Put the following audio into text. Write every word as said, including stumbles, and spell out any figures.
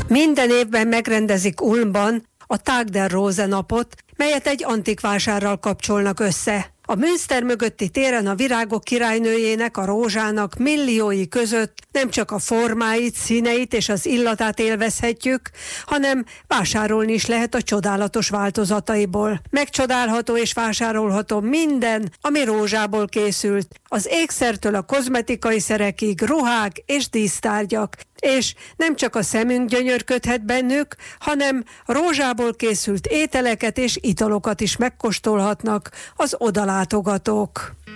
Minden évben megrendezik Ulmban a Tag der Rose napot, melyet egy antikvásárral kapcsolnak össze. A Münster mögötti téren a virágok királynőjének, a rózsának milliói között nem csak a formáit, színeit és az illatát élvezhetjük, hanem vásárolni is lehet a csodálatos változataiból. Megcsodálható és vásárolható minden, ami rózsából készült, az ékszertől a kozmetikai szerekig, ruhák és dísztárgyak. És nem csak a szemünk gyönyörködhet bennük, hanem rózsából készült ételeket és italokat is megkóstolhatnak az odalátogatók.